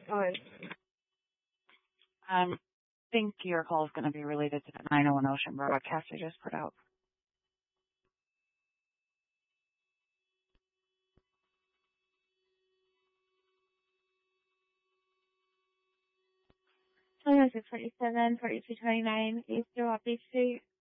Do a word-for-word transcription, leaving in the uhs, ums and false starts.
Alright. Um, I think your call is going to be related to the nine oh one Ocean broadcast I just put out. twenty-one six forty-seven, forty-two twenty-nine, East Milwaukee Street.